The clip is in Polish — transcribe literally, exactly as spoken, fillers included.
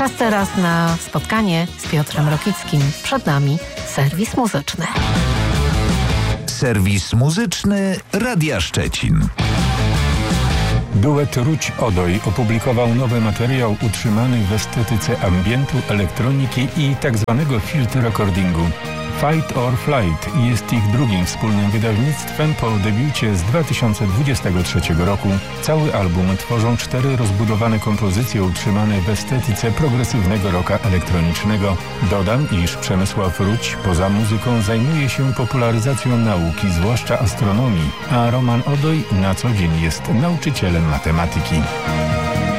Czas teraz na spotkanie z Piotrem Rokickim. Przed nami serwis muzyczny. Serwis muzyczny Radia Szczecin. Duet Ruć Odoj opublikował nowy materiał utrzymany w estetyce ambientu, elektroniki i tzw. field recordingu. Fight or Flight jest ich drugim wspólnym wydawnictwem po debiucie z dwa tysiące dwudziestego trzeciego roku. Cały album tworzą cztery rozbudowane kompozycje utrzymane w estetyce progresywnego rocka elektronicznego. Dodam, iż Przemysław Ruć poza muzyką zajmuje się popularyzacją nauki, zwłaszcza astronomii, a Roman Odoj na co dzień jest nauczycielem matematyki.